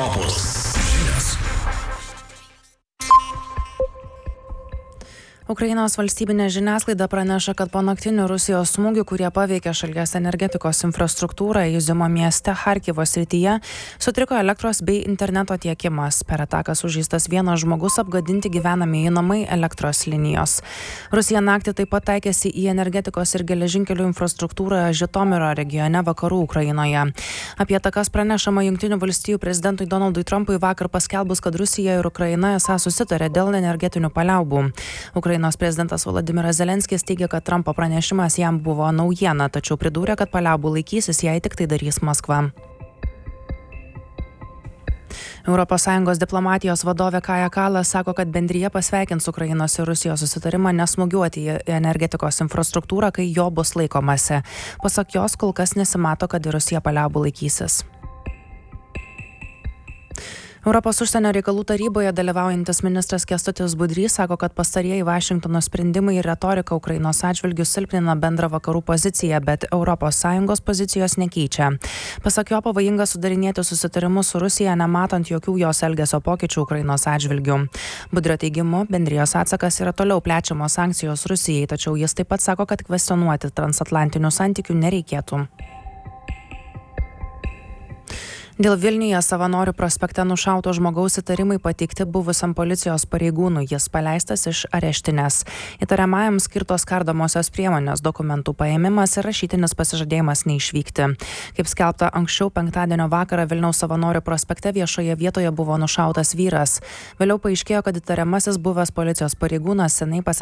Opus žinios. Ukrainos valstybinė žiniasklaida praneša, kad po naktinių Rusijos smūgių, kurie paveikė šalies energetikos infrastruktūrą Iziumo mieste Charkivo srityje, sutriko elektros bei interneto tiekimas. Per ataką sužeistas vienas žmogus, apgadinti gyvenamieji namai, elektros linijos. Rusija naktį taip pat taikėsi į energetikos ir geležinkelių infrastruktūrą Žitomiro regione vakarų Ukrainoje. Apie atakas pranešama Jungtinių valstijų prezidentui Donaldui Trumpui vakar paskelbus, kad Rusija ir Ukraina esą susitarė dėl energetinių paliaubų. Ukrainos prezidentas Volodymyras Zelenskis teigia, kad Trumpo pranešimas jam buvo naujiena, tačiau pridūrė, kad paliaubų laikysis, jei tik tai darys Maskva. ES diplomatijos vadovė Kaja Kallas sako, kad bendrija pasveikins Ukrainos ir Rusijos susitarimą nesmūgiuoti į energetikos infrastruktūrą, kai jo bus laikomasi. Pasak jos, kol kas nesimato, kad ir Rusija paliaubų laikysis. Europos užsienio reikalų taryboje dalyvaujantis ministras Kęstutis Budrys sako, kad pastarieji Vašingtono sprendimai ir retorika Ukrainos atžvilgiu silpnina bendrą vakarų poziciją, bet ES pozicijos nekeičia. Pasak jo, pavojinga sudarinėti susitarimus su Rusija, nematant jokių jos elgesio pokyčių Ukrainos atžvilgiu. Budrio teigimu, bendrijos atsakas yra toliau plečiamos sankcijos Rusijai, tačiau jis taip pat sako, kad kvestionuoti transatlantinių santykių nereikėtų. Dėl Vilniuje Savanorių prospekte nušauto žmogaus įtarimai pateikti buvusiam policijos pareigūnui, jis paleistas iš areštinės. Įtariamajam skirtos kardomosios priemonės, dokumentų paėmimas ir rašytinis pasižadėjimas neišvykti. Kaip skelbta anksčiau, penktadienio vakarą Vilniaus Savanorių prospekte viešoje vietoje buvo nušautas vyras. Vėliau paaiškėjo, kad įtariamasis buvęs policijos pareigūnas seniai